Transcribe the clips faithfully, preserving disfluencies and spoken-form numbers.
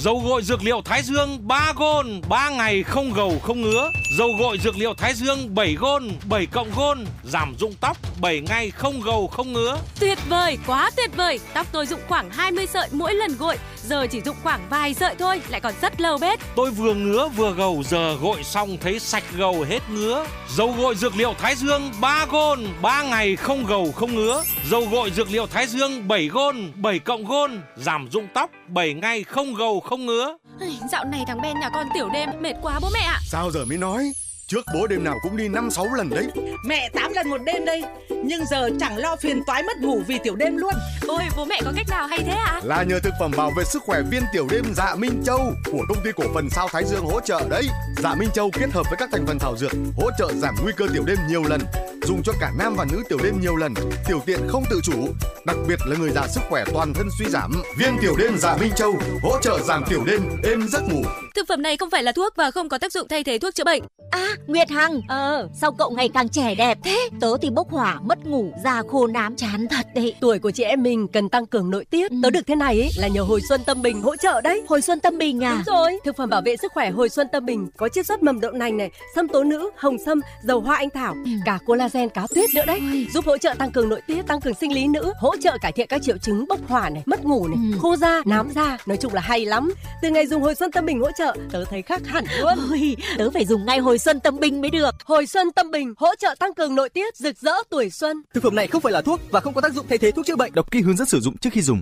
Dầu gội dược liệu Thái Dương ba gôn, ba ngày không gầu không ngứa. Dầu gội dược liệu Thái Dương bảy gôn, bảy cộng gôn, giảm rụng tóc, bảy ngày không gầu không ngứa. Tuyệt vời, quá tuyệt vời. Tóc tôi rụng khoảng hai mươi sợi mỗi lần gội, giờ chỉ rụng khoảng vài sợi thôi, lại còn rất lâu bết. Tôi vừa ngứa vừa gầu, giờ gội xong thấy sạch gầu hết ngứa. Dầu gội dược liệu Thái Dương ba gôn, ba ngày không gầu không ngứa. Dầu gội dược liệu Thái Dương bảy gôn, bảy cộng gôn, giảm rụng tóc, bảy ngày không gầu không ngứa. Dạo này thằng Ben nhà con tiểu đêm mệt quá bố mẹ ạ. Sao giờ mới nói? Trước bố đêm nào cũng đi năm sáu lần đấy. Mẹ tám lần một đêm đây. Nhưng giờ chẳng lo phiền toái mất ngủ vì tiểu đêm luôn. Ôi bố mẹ có cách nào hay thế ạ? À? Là nhờ thực phẩm bảo vệ sức khỏe viên tiểu đêm Dạ Minh Châu của công ty cổ phần Sao Thái Dương hỗ trợ đấy. Dạ Minh Châu kết hợp với các thành phần thảo dược hỗ trợ giảm nguy cơ tiểu đêm nhiều lần, dùng cho cả nam và nữ tiểu đêm nhiều lần, tiểu tiện không tự chủ, đặc biệt là người già sức khỏe toàn thân suy giảm. Viên tiểu đêm Dạ Minh Châu hỗ trợ giảm tiểu đêm, êm giấc ngủ. Thực phẩm này không phải là thuốc và không có tác dụng thay thế thuốc chữa bệnh. À, Nguyệt Hằng, ờ, sao cậu ngày càng trẻ đẹp thế? Tớ thì bốc hỏa, mất ngủ, da khô nám, chán thật đấy. Tuổi của chị em mình cần tăng cường nội tiết. Ừ. Tớ được thế này ấy là nhờ Hồi Xuân Tâm Bình hỗ trợ đấy. Hồi Xuân Tâm Bình à? Đúng rồi. Thực phẩm bảo vệ sức khỏe Hồi Xuân Tâm Bình có chiết xuất mầm đậu nành này, sâm tố nữ, hồng sâm, dầu hoa anh thảo, ừ. cả collagen cá tuyết nữa đấy. Ôi. Giúp hỗ trợ tăng cường nội tiết, tăng cường sinh lý nữ, hỗ trợ cải thiện các triệu chứng bốc hỏa này, mất ngủ này, ừ. khô da, nám da. Nói chung là hay lắm. Từ ngày dùng Hồi Xuân Tâm Bình hỗ trợ, tớ thấy khác hẳn luôn. Ôi, tớ phải dùng ngay Hồi Xuân Tâm Bình mới được. Hồi Xuân Tâm Bình hỗ trợ tăng cường nội tiết, rực rỡ tuổi xuân. Thực phẩm này không phải là thuốc và không có tác dụng thay thế thuốc chữa bệnh. Đọc kỹ hướng dẫn sử dụng trước khi dùng.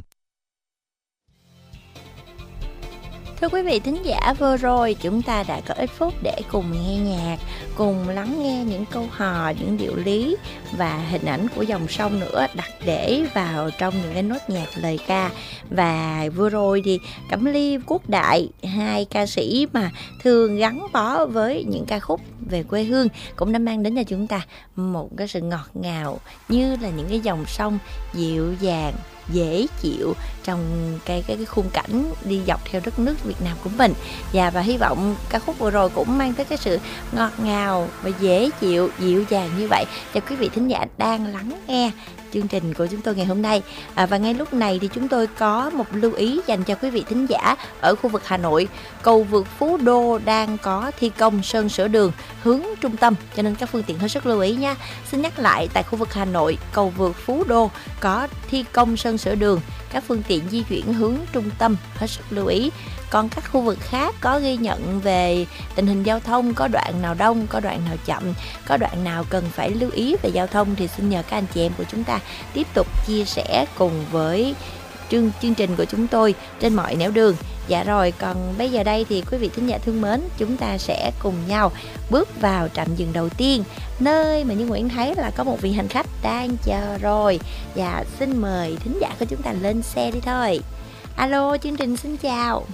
Thưa quý vị thính giả, vừa rồi chúng ta đã có ít phút để cùng nghe nhạc, cùng lắng nghe những câu hò, những điệu lý và hình ảnh của dòng sông nữa đặt để vào trong những cái nốt nhạc lời ca. Và vừa rồi thì Cẩm Ly, Quốc Đại, hai ca sĩ mà thường gắn bó với những ca khúc về quê hương cũng đã mang đến cho chúng ta một cái sự ngọt ngào như là những cái dòng sông dịu dàng, dễ chịu trong cái cái cái khung cảnh đi dọc theo đất nước Việt Nam của mình. Và và hy vọng ca khúc vừa rồi cũng mang tới cái sự ngọt ngào và dễ chịu, dịu dàng như vậy cho quý vị thính giả đang lắng nghe chương trình của chúng tôi ngày hôm nay. À, và ngay lúc này thì chúng tôi có một lưu ý dành cho quý vị thính giả ở khu vực Hà Nội. Cầu vượt Phú Đô đang có thi công sơn sửa đường hướng trung tâm, cho nên các phương tiện hết sức lưu ý nha. Xin nhắc lại, tại khu vực Hà Nội, cầu vượt Phú Đô có thi công sơn sửa đường, các phương tiện di chuyển hướng trung tâm hết sức lưu ý. Còn các khu vực khác có ghi nhận về tình hình giao thông, có đoạn nào đông, có đoạn nào chậm, có đoạn nào cần phải lưu ý về giao thông thì xin nhờ các anh chị em của chúng ta tiếp tục chia sẻ cùng với chương, chương trình của chúng tôi trên mọi nẻo đường. Dạ rồi, còn bây giờ đây thì quý vị thính giả thương mến, chúng ta sẽ cùng nhau bước vào trạm dừng đầu tiên, nơi mà Như Nguyễn thấy là có một vị hành khách đang chờ rồi. Và xin mời thính giả của chúng ta lên xe đi thôi. Alo, chương trình xin chào.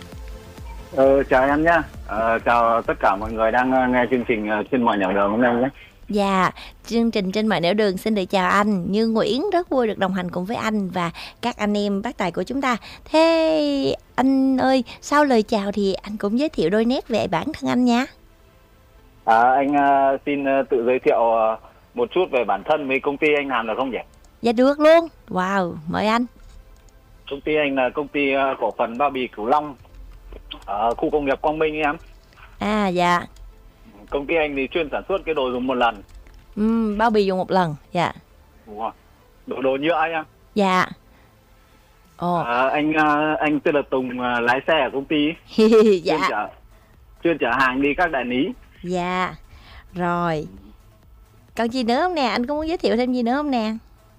Ờ, chào em nhé. Ờ, chào tất cả mọi người đang nghe chương trình trên mọi nẻo đường hôm nay nhé. Dạ, chương trình trên mọi nẻo đường xin được chào anh Như Nguyễn, rất vui được đồng hành cùng với anh và các anh em bác tài của chúng ta. Thế anh ơi, sau lời chào thì anh cũng giới thiệu đôi nét về bản thân anh nha. À, anh uh, xin uh, tự giới thiệu uh, một chút về bản thân với công ty anh làm được không nhỉ? Dạ được luôn. Wow, mời anh. Công ty anh là công ty uh, cổ phần bao bì Cửu Long ở khu công nghiệp Quang Minh em. À dạ. Công ty anh thì chuyên sản xuất cái đồ dùng một lần. Ừ, bao bì dùng một lần, dạ. Đúng rồi. Đồ đồ nhựa em. Dạ. Ồ. À, anh uh, anh tên là Tùng, uh, lái xe ở công ty. Dạ. Chuyên chở, chuyên chở hàng đi các đại lý. Dạ. Rồi. Còn gì nữa không nè? Anh có muốn giới thiệu thêm gì nữa không nè?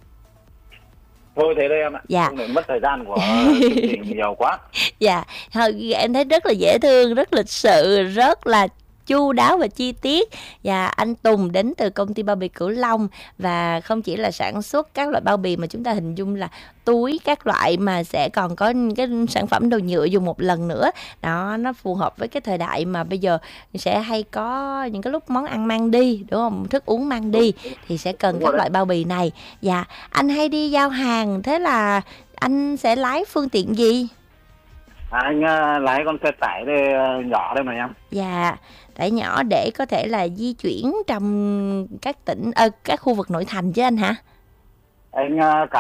Thôi thế đây em ạ. Dạ. Không để mất thời gian của chương trình nhiều quá. Dạ. Thôi, em thấy rất là dễ thương, rất lịch sự, rất là chu đáo và chi tiết. Và anh Tùng đến từ công ty bao bì Cửu Long, và không chỉ là sản xuất các loại bao bì mà chúng ta hình dung là túi các loại, mà sẽ còn có cái sản phẩm đồ nhựa dùng một lần nữa. Đó, nó phù hợp với cái thời đại mà bây giờ sẽ hay có những cái lúc món ăn mang đi, đúng không? Thức uống mang đi thì sẽ cần các loại bao bì này. Dạ, anh hay đi giao hàng, thế là anh sẽ lái phương tiện gì? À, anh uh, lái con xe tải đây, uh, nhỏ đây mà em. Dạ, tải nhỏ để có thể là di chuyển trong các tỉnh, uh, các khu vực nội thành chứ anh hả? Anh uh, cả